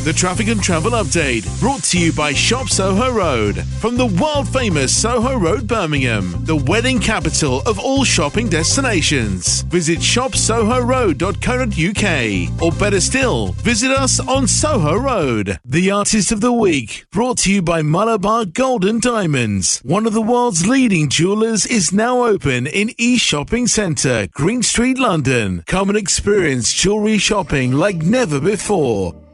The traffic and travel update brought to you by Shop Soho Road. From the world famous Soho Road, Birmingham, the wedding capital of all shopping destinations. Visit shopsohoroad.co.uk, or better still, visit us on Soho Road. The Artist of the Week brought to you by Malabar Gold and Diamonds. One of the world's leading jewellers is now open in East Shopping Centre, Green Street, London. Come and experience jewellery shopping like never before.